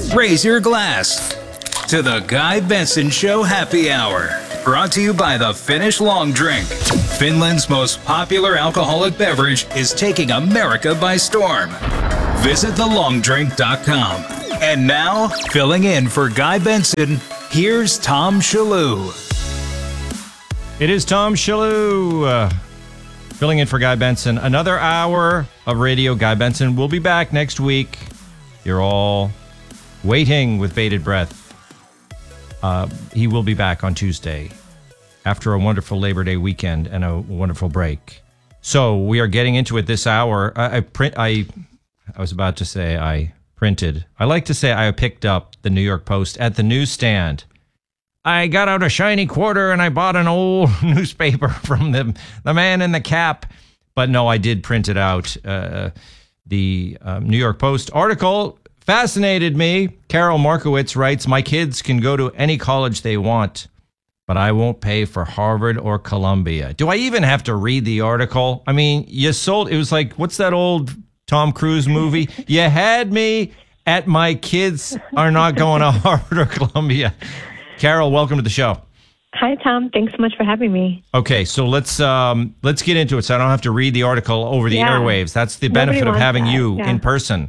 Raise your glass to the Guy Benson Show Happy Hour. Brought to you by the Finnish Long Drink. Finland's most popular alcoholic beverage is taking America by storm. Visit thelongdrink.com. And now, filling in for Guy Benson, here's Tom Shillue. It is Tom Shillue, filling in for Guy Benson. Another hour of radio. Guy Benson will be back next week. You're all waiting with bated breath. He will be back on Tuesday after a wonderful Labor Day weekend and a wonderful break. So we are getting into it this hour. I was about to say I printed. I like to say I picked up the New York Post at the newsstand. I got out a shiny quarter and I bought an old newspaper from the man in the cap. But no, I did print it out. The New York Post article fascinated me. Carol Markowitz writes, "My kids can go to any college they want, but I won't pay for Harvard or Columbia." Do I even have to read the article? I mean, it was like, what's that old Tom Cruise movie? You had me at my kids are not going to Harvard or Columbia. Carol, welcome to the show. Hi, Tom. Thanks so much for having me. Okay, so let's get into it so I don't have to read the article over the airwaves. That's the benefit of having you in person.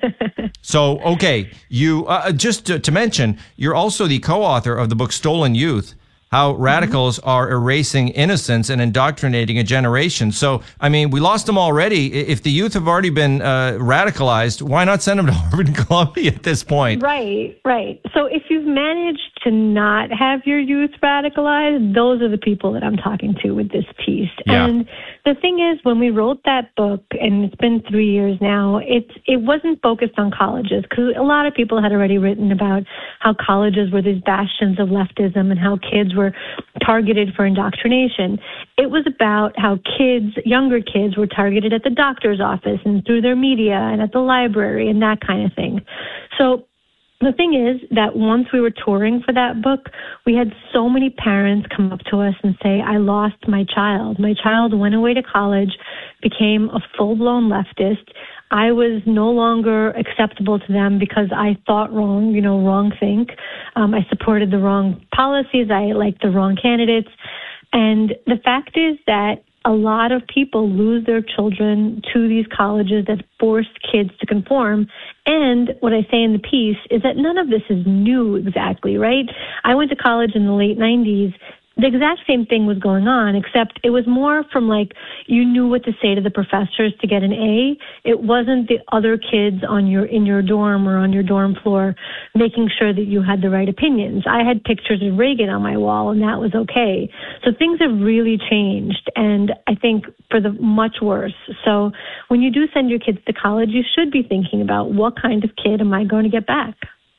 So, okay, you just to mention, you're also the co-author of the book Stolen Youth, How Radicals Are Erasing Innocence and Indoctrinating a Generation. So, I mean, we lost them already. If the youth have already been radicalized, why not send them to Harvard and Columbia at this point? Right. So if you've managed to not have your youth radicalized, those are the people that I'm talking to with this piece. Yeah. And the thing is, when we wrote that book, and it's been 3 years now, it wasn't focused on colleges, because a lot of people had already written about how colleges were these bastions of leftism and how kids were targeted for indoctrination. It was about how younger kids were targeted at the doctor's office and through their media and at the library and that kind of thing. So the thing is that once we were touring for that book, we had so many parents come up to us and say, "I lost my child. My child went away to college, became a full-blown leftist. I was no longer acceptable to them because I thought wrong, wrong think. I supported the wrong policies. I liked the wrong candidates." And the fact is that a lot of people lose their children to these colleges that force kids to conform. And what I say in the piece is that none of this is new exactly, right? I went to college in the late 90s. The exact same thing was going on, except it was more from you knew what to say to the professors to get an A. It wasn't the other kids in your dorm or on your dorm floor making sure that you had the right opinions. I had pictures of Reagan on my wall, and that was okay. So things have really changed, and I think for the much worse. So when you do send your kids to college, you should be thinking about what kind of kid am I going to get back?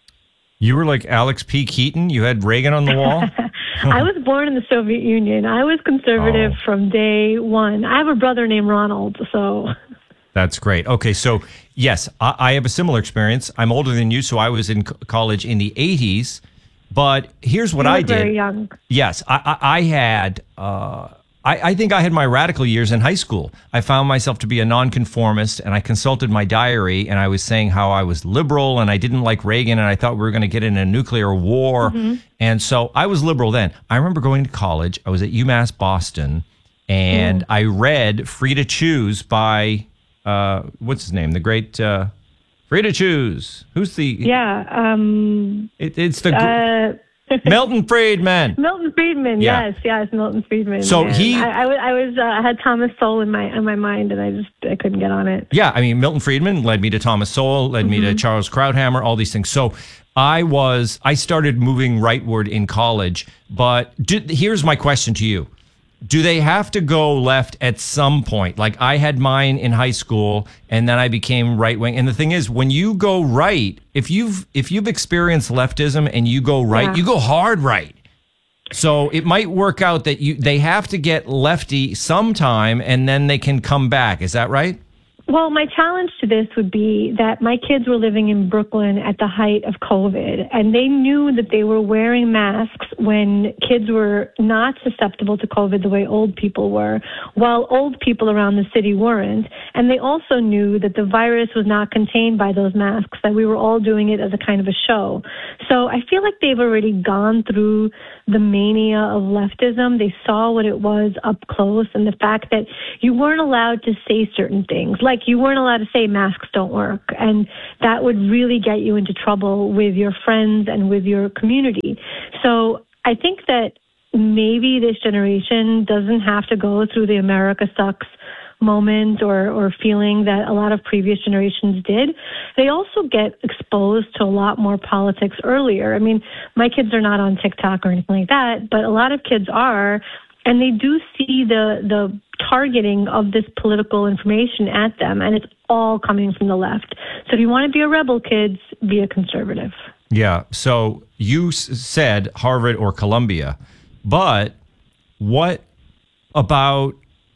You were like Alex P. Keaton? You had Reagan on the wall? I was born in the Soviet Union. I was conservative from day one. I have a brother named Ronald, so... That's great. Okay, so yes, I have a similar experience. I'm older than you, so I was in college in the 80s. But here's what I did. Very young. Yes, I had... I think I had my radical years in high school. I found myself to be a nonconformist, and I consulted my diary, and I was saying how I was liberal, and I didn't like Reagan, and I thought we were going to get in a nuclear war. Mm-hmm. And so I was liberal then. I remember going to college. I was at UMass Boston, and I read Free to Choose by, what's his name? The great Free to Choose. Who's the... Yeah. It's the... Milton Friedman. Milton Friedman, yes, Milton Friedman. So I had Thomas Sowell in my mind, and I couldn't get on it. Yeah, I mean, Milton Friedman led me to Thomas Sowell, led me to Charles Krauthammer, all these things. So I started moving rightward in college. But here's my question to you. Do they have to go left at some point? Like I had mine in high school, and then I became right wing. And the thing is, when you go right, if you've experienced leftism and you go right, you go hard right. So it might work out that they have to get lefty sometime, and then they can come back. Is that right? Well, my challenge to this would be that my kids were living in Brooklyn at the height of COVID, and they knew that they were wearing masks when kids were not susceptible to COVID the way old people were, while old people around the city weren't. And they also knew that the virus was not contained by those masks, that we were all doing it as a kind of a show. So I feel like they've already gone through the mania of leftism. They saw what it was up close, and the fact that you weren't allowed to say certain things, like you weren't allowed to say masks don't work, and that would really get you into trouble with your friends and with your community. So I think that maybe this generation doesn't have to go through the America sucks moment or feeling that a lot of previous generations did. They also get exposed to a lot more politics earlier. I mean, my kids are not on TikTok or anything like that, but a lot of kids are, and they do see the targeting of this political information at them, and it's all coming from the left. So if you want to be a rebel, kids, be a conservative. Yeah. So you said Harvard or Columbia, but what about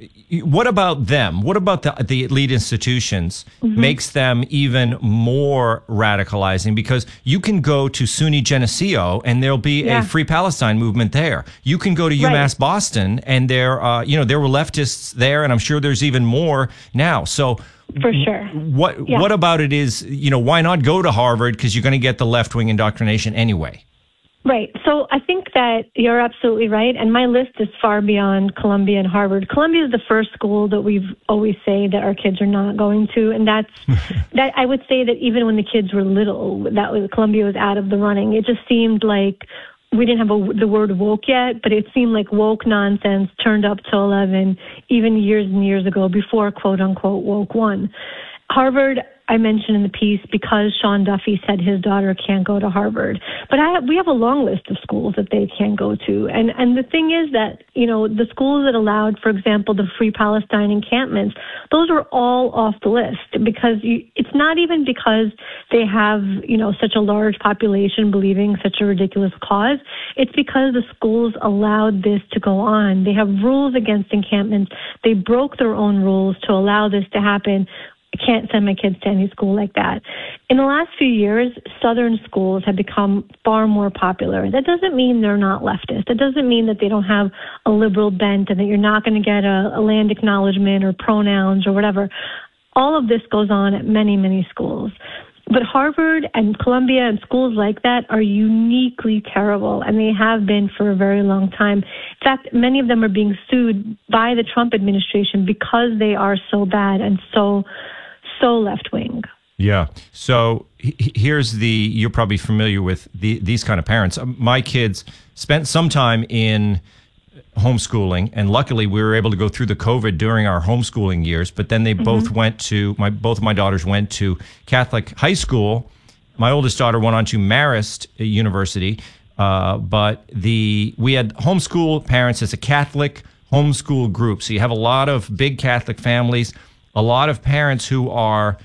them? What about the elite institutions makes them even more radicalizing? Because you can go to SUNY Geneseo and there'll be a Free Palestine movement there. You can go to UMass Boston and there were leftists there, and I'm sure there's even more now. So for sure. What about it is, why not go to Harvard? Because you're going to get the left-wing indoctrination anyway. Right. So I think that you're absolutely right. And my list is far beyond Columbia and Harvard. Columbia is the first school that we've always say that our kids are not going to. And that's that I would say that even when the kids were little, Columbia was out of the running. It just seemed like we didn't have the word woke yet, but it seemed like woke nonsense turned up to 11 even years and years ago before quote unquote woke one. Harvard, I mentioned in the piece because Sean Duffy said his daughter can't go to Harvard. But we have a long list of schools that they can go to. And the thing is that, the schools that allowed, for example, the Free Palestine encampments, those are all off the list because it's not even because they have, such a large population believing such a ridiculous cause. It's because the schools allowed this to go on. They have rules against encampments. They broke their own rules to allow this to happen. I can't send my kids to any school like that. In the last few years, Southern schools have become far more popular. That doesn't mean they're not leftist. That doesn't mean that they don't have a liberal bent and that you're not going to get a land acknowledgement or pronouns or whatever. All of this goes on at many, many schools. But Harvard and Columbia and schools like that are uniquely terrible, and they have been for a very long time. In fact, many of them are being sued by the Trump administration because they are so bad and so left-wing. Yeah. So you're probably familiar with these kind of parents. My kids spent some time in homeschooling, and luckily we were able to go through the COVID during our homeschooling years, but then they both went to, both of my daughters went to Catholic high school. My oldest daughter went on to Marist University, but we had homeschool parents as a Catholic homeschool group. So you have a lot of big Catholic families, a lot of parents who are,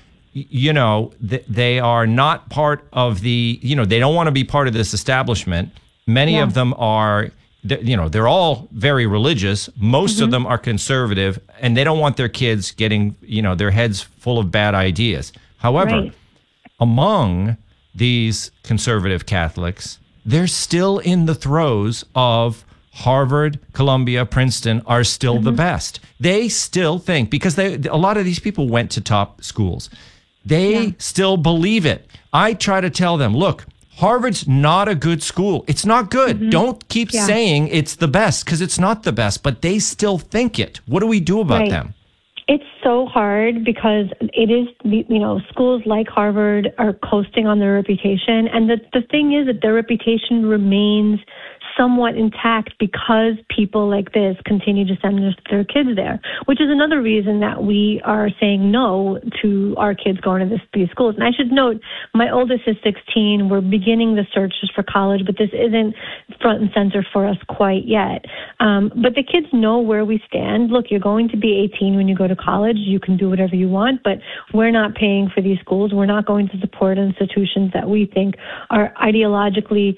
they are not part of the, they don't want to be part of this establishment. Many of them are, they're all very religious. Most of them are conservative, and they don't want their kids getting, their heads full of bad ideas. However, among these conservative Catholics, they're still in the throes of Harvard, Columbia, Princeton are still the best. They still think, because a lot of these people went to top schools, they still believe it. I try to tell them, look, Harvard's not a good school. It's not good. Don't keep saying it's the best, because it's not the best, but they still think it. What do we do about them? It's so hard because it is, schools like Harvard are coasting on their reputation. And the thing is that their reputation remains somewhat intact because people like this continue to send their kids there, which is another reason that we are saying no to our kids going to these schools. And I should note, my oldest is 16. We're beginning the searches for college, but this isn't front and center for us quite yet. But the kids know where we stand. Look, you're going to be 18 when you go to college. You can do whatever you want, but we're not paying for these schools. We're not going to support institutions that we think are ideologically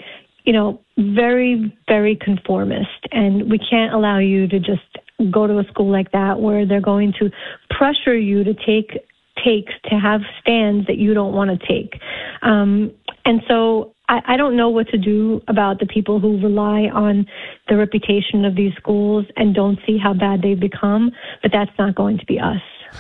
very, very conformist. And we can't allow you to just go to a school like that where they're going to pressure you to take takes to have stands that you don't want to take. And so I don't know what to do about the people who rely on the reputation of these schools and don't see how bad they've become, but that's not going to be us.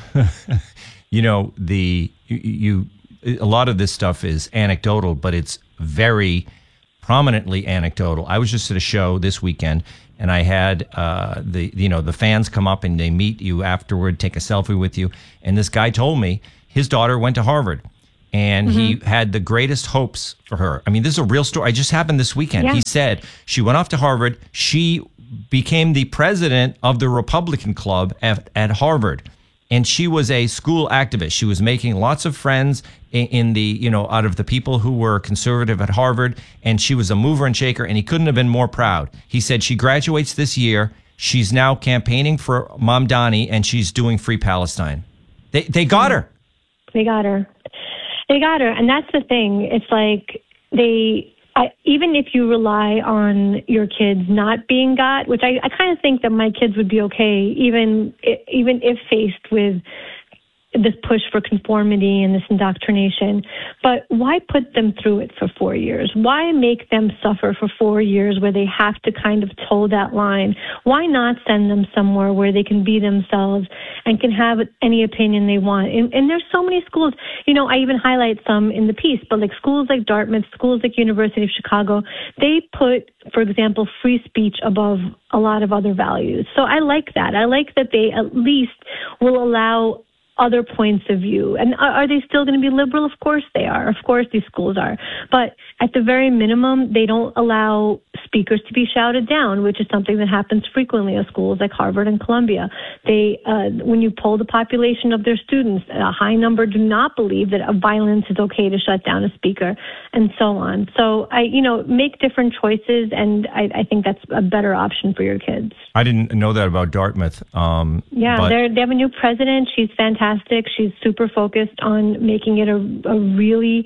A lot of this stuff is anecdotal, but it's very prominently anecdotal. I was just at a show this weekend, and I had the fans come up and they meet you afterward, take a selfie with you, and this guy told me his daughter went to Harvard. And he had the greatest hopes for her. I mean, this is a real story. It just happened this weekend. Yeah. He said she went off to Harvard. She became the president of the Republican Club at Harvard. And she was a school activist. She was making lots of friends in the, out of the people who were conservative at Harvard. And she was a mover and shaker. And he couldn't have been more proud. He said she graduates this year. She's now campaigning for Mamdani, and she's doing Free Palestine. They got her. They got her. They got her, and that's the thing. It's like even if you rely on your kids not being got, which I kind of think that my kids would be okay, even if faced with this push for conformity and this indoctrination. But why put them through it for 4 years? Why make them suffer for 4 years where they have to kind of toe that line? Why not send them somewhere where they can be themselves and can have any opinion they want? And there's so many schools, I even highlight some in the piece, but like schools like Dartmouth, schools like University of Chicago, they put, for example, free speech above a lot of other values. So I like that. I like that they at least will allow other points of view. And are they still going to be liberal? Of course they are. Of course these schools are. But at the very minimum, they don't allow speakers to be shouted down, which is something that happens frequently at schools like Harvard and Columbia. They, when you poll the population of their students, a high number do not believe that violence is okay to shut down a speaker, and so on. So make different choices, and I think that's a better option for your kids. I didn't know that about Dartmouth. They have a new president. She's fantastic. She's super focused on making it a really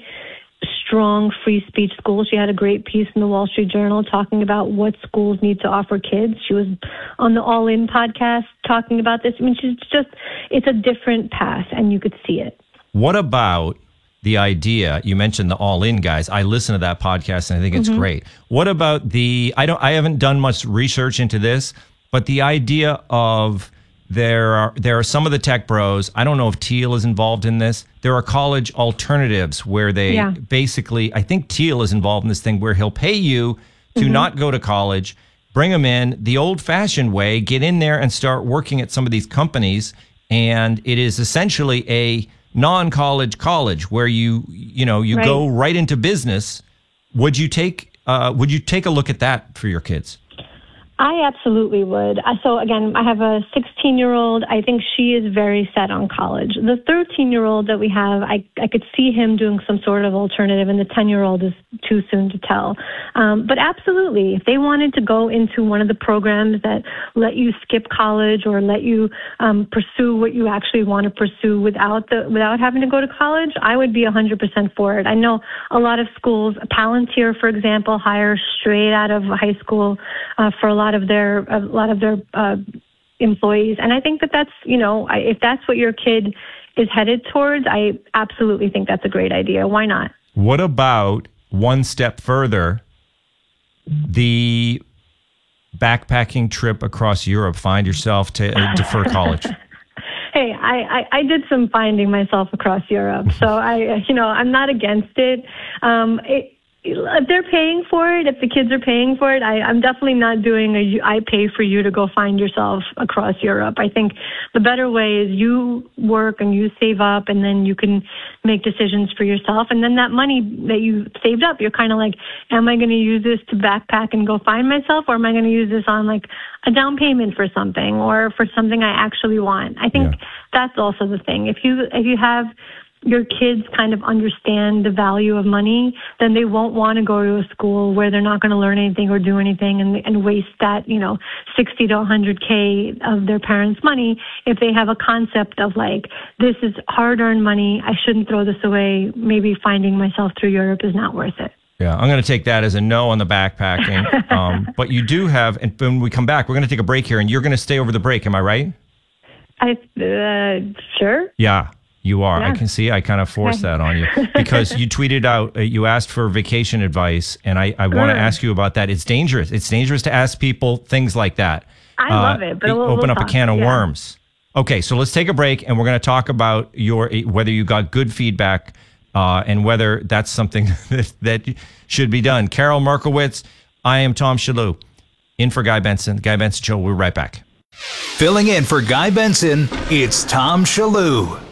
strong free speech school. She had a great piece in the Wall Street Journal talking about what schools need to offer kids. She was on the All In podcast talking about this. I mean, it's a different path, and you could see it. What about the idea, you mentioned the All In guys. I listen to that podcast and I think it's great. What about I haven't done much research into this, but the idea of there are some of the tech bros. I don't know if Thiel is involved in this. There are college alternatives where they basically, I think Thiel is involved in this thing where he'll pay you to not go to college, bring them in the old-fashioned way, get in there and start working at some of these companies. And it is essentially a non-college college where you go right into business. Would you take a look at that for your kids? I absolutely would. So again, I have a 16-year-old. I think she is very set on college. The 13-year-old that we have, I could see him doing some sort of alternative, and the 10-year-old is too soon to tell. But absolutely, if they wanted to go into one of the programs that let you skip college or let you pursue what you actually want to pursue without having to go to college, I would be 100% for it. I know a lot of schools, Palantir, for example, hire straight out of high school for a lot of their employees, and I think that's if that's what your kid is headed towards, I absolutely think that's a great idea. Why not? What about one step further? The backpacking trip across Europe. Find yourself to defer college. Hey, I did some finding myself across Europe, so I'm not against it. If they're paying for it, if the kids are paying for it, I'm definitely not doing I pay for you to go find yourself across Europe. I think the better way is you work and you save up, and then you can make decisions for yourself. And then that money that you saved up, you're kind of like, am I going to use this to backpack and go find myself, or am I going to use this on like a down payment for something or for something I actually want? I think that's also the thing. If you have your kids kind of understand the value of money, then they won't want to go to a school where they're not going to learn anything or do anything and waste that, 60 to 100K of their parents' money. If they have a concept of like, this is hard-earned money, I shouldn't throw this away. Maybe finding myself through Europe is not worth it. Yeah, I'm going to take that as a no on the backpacking. But you do have, and when we come back, we're going to take a break here, and you're going to stay over the break. Am I right? Sure. Yeah. You are. Yeah. I can see. I kind of forced that on you because you tweeted out, you asked for vacation advice, and I want to ask you about that. It's dangerous. It's dangerous to ask people things like that. I love it, but open up talk. a can of worms. Okay, so let's take a break, and we're going to talk about whether you got good feedback and whether that's something that should be done. Carol Markowitz, I am Tom Shalhoub, in for Guy Benson. Guy Benson Show. We'll be right back. Filling in for Guy Benson, it's Tom Shalhoub.